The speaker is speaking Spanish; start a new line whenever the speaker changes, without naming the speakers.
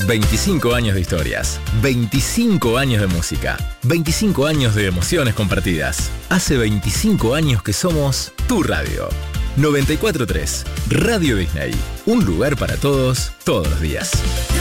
25 años de historias, 25 años de música, 25 años de emociones compartidas. Hace 25 años que somos tu radio. 94.3 Radio Disney. Un lugar para todos, todos los días.